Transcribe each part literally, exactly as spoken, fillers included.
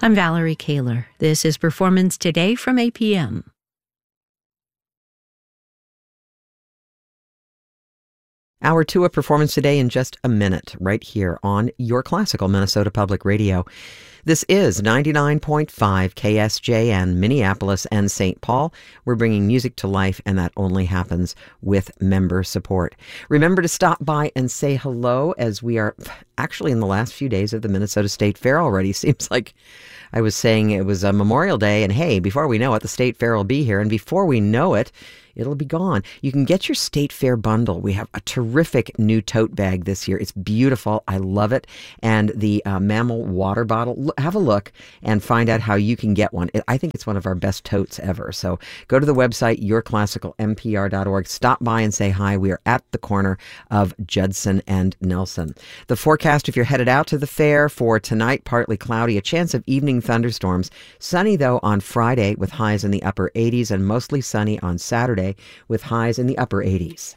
I'm Valerie Kaler. This is Performance Today from A P M. Hour two of Performance Today in just a minute, right here on your classical Minnesota Public Radio. This is ninety-nine point five K S J N, Minneapolis and Saint Paul. We're bringing music to life, and that only happens with member support. Remember to stop by and say hello, as we are actually in the last few days of the Minnesota State Fair already. Seems like I was saying it was a Memorial Day, and hey, before we know it, the State Fair will be here, and before we know it, it'll be gone. You can get your State Fair bundle. We have a terrific new tote bag this year. It's beautiful. I love it. And the uh, Mammal water bottle. Have a look and find out how you can get one. I think it's one of our best totes ever. So go to the website, your classical m p r dot org. Stop by and say hi. We are at the corner of Judson and Nelson. The forecast, if you're headed out to the fair for tonight, partly cloudy, a chance of evening thunderstorms. Sunny, though, on Friday with highs in the upper eighties, and mostly sunny on Saturday with highs in the upper eighties.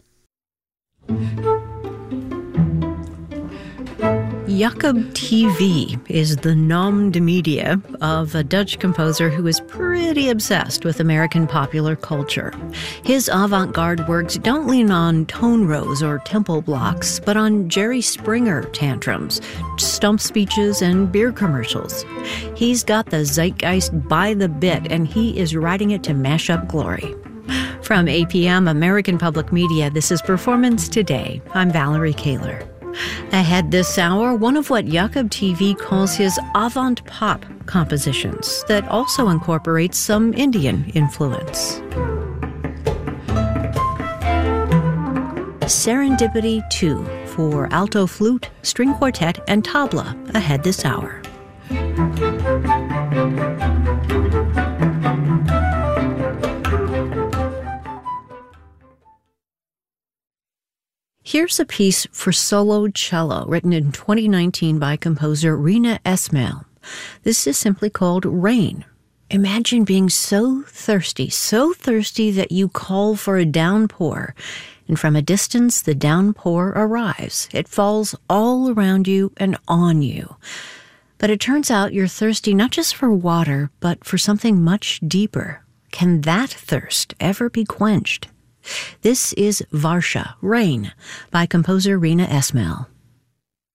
Jacob T V is the nom de media of a Dutch composer who is pretty obsessed with American popular culture. His avant-garde works don't lean on tone rows or tempo blocks, but on Jerry Springer tantrums, stump speeches, and beer commercials. He's got the zeitgeist by the bit, and he is riding it to mash up glory. From A P M American Public Media, this is Performance Today. I'm Valerie Kaler. Ahead this hour, one of what Jacob T V calls his avant-pop compositions that also incorporates some Indian influence. Serendipity two for alto flute, string quartet, and tabla ahead this hour. Here's a piece for solo cello written in twenty nineteen by composer Rina Esmail. This is simply called Rain. Imagine being so thirsty, so thirsty that you call for a downpour, and from a distance the downpour arrives. It falls all around you and on you. But it turns out you're thirsty not just for water, but for something much deeper. Can that thirst ever be quenched? This is Varsha, Rain, by composer Rina Esmail.